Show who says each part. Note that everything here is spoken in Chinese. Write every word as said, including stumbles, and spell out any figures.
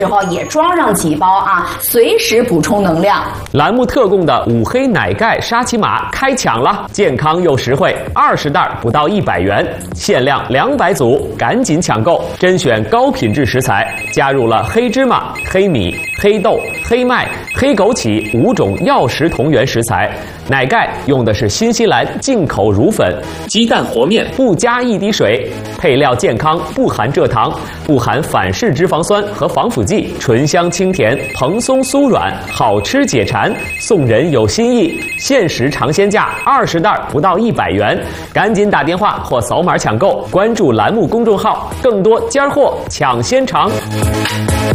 Speaker 1: 时候也装上几包啊，随时补充能量。
Speaker 2: 栏目特供的五黑奶盖沙琪玛开抢了，健康又实惠，二十袋不到一百元，限量两百组，赶紧抢购！甄选高品质食材，加入了黑芝麻、黑米、黑豆、黑麦、黑枸杞五种药食同源食材。奶盖用的是新西兰进口乳粉，鸡蛋和面不加一滴水，配料健康，不含蔗糖，不含反式脂肪酸和防腐剂，醇香清甜，蓬松酥软，好吃解馋。送人有心意，限时尝鲜价二十袋不到一百元，赶紧打电话或扫码抢购，关注栏目公众号，更多尖货抢先尝。